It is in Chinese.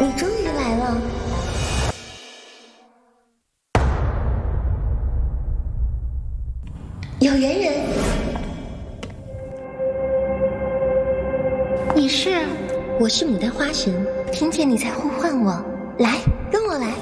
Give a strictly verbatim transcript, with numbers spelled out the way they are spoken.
你终于来了。有缘人。你是？我是牡丹花神，听见你才呼唤我，来，跟我来。